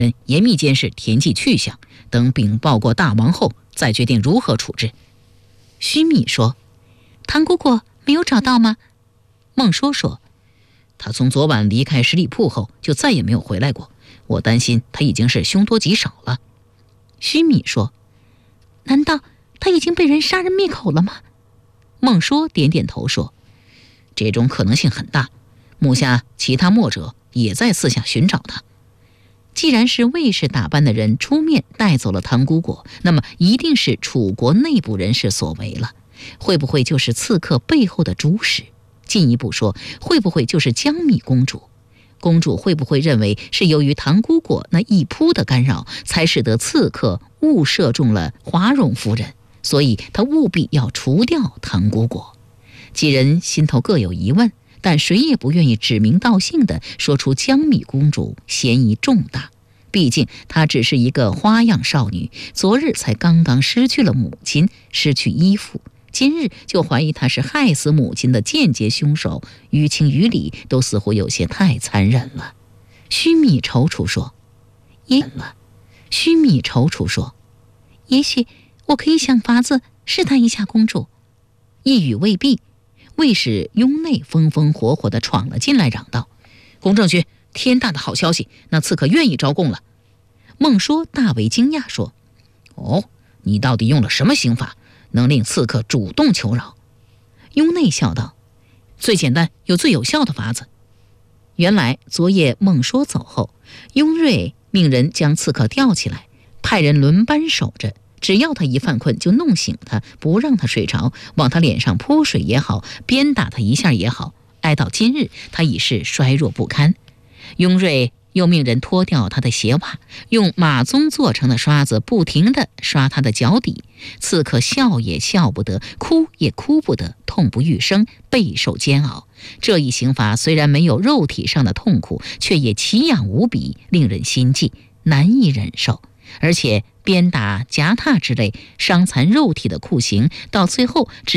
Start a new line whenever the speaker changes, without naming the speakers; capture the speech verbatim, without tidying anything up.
人严密监视田忌去向，等禀报过大王后，再决定如何处置。
须弥说：“唐姑姑没有找到吗？”
孟说说：“他从昨晚离开十里铺后，就再也没有回来过。我担心他已经是凶多吉少了。”
须弥说：“难道他已经被人杀人灭口了吗？”
孟说点点头说：“这种可能性很大。目下其他墨者也在四下寻找他。既然是卫士打扮的人出面带走了唐姑果，那么一定是楚国内部人士所为了。会不会就是刺客背后的主使？进一步说，会不会就是江米公主？公主会不会认为是由于唐姑果那一扑的干扰，才使得刺客误射中了华容夫人？所以她务必要除掉唐姑果。几人心头各有疑问，但谁也不愿意指名道姓地说出江米公主嫌疑重大。毕竟她只是一个花样少女，昨日才刚刚失去了母亲，失去依附，今日就怀疑她是害死母亲的间接凶手，于情于理都似乎有些太残忍了。须弥踌躇说：“
也了。”须弥踌躇说：“也许我可以想法子试探一下公主。”
一语未毕，卫士雍内风风火火地闯了进来，嚷道：“公正君，天大的好消息！那刺客愿意招供了。”孟说大为惊讶说：“哦，你到底用了什么刑法，能令刺客主动求饶？”雍内笑道：“最简单又最有效的法子。”原来昨夜孟说走后，雍瑞命人将刺客吊起来，派人轮班守着，只要他一犯困就弄醒他，不让他睡着，往他脸上泼水也好，鞭打他一下也好。挨到今日，他已是衰弱不堪。雍瑞又命人脱掉他的鞋袜，用马鬃做成的刷子不停地刷他的脚底。刺客笑也笑不得，哭也哭不得，痛不欲生，备受煎熬。这一刑罚虽然没有肉体上的痛苦，却也奇痒无比，令人心悸，难以忍受。而且鞭打、夹踏之类伤残肉体的酷刑，到最后只